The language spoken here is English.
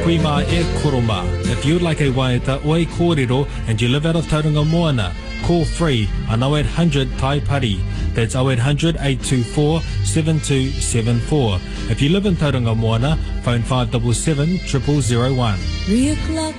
Kuima e Kuruma. If you'd like a waiata o a kōrero and you live out of Tauranga Moana, call free on 0800 Tai Pari. That's 0800 824 7274. If you live in Tauranga Moana, phone 577 0001.